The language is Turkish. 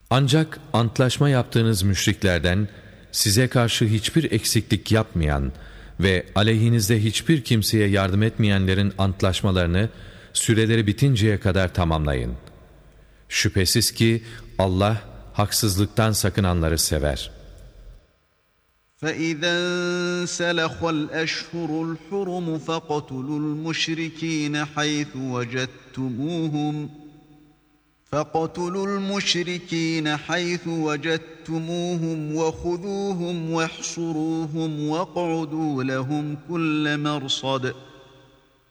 Ancak antlaşma yaptığınız müşriklerden size karşı hiçbir eksiklik yapmayan ve aleyhinizde hiçbir kimseye yardım etmeyenlerin antlaşmalarını süreleri bitinceye kadar tamamlayın. Şüphesiz ki Allah haksızlıktan sakınanları sever. فَإِذَا انْسَلَخَ الْأَشْهُرُ الْحُرُمُ فَاقْتُلُوا الْمُشْرِكِينَ حَيْثُ وَجَدتُّمُوهُمْ وَخُذُوهُمْ وَاحْصُرُوهُمْ وَاقْعُدُوا لَهُمْ كُلَّ مَرْصَدٍ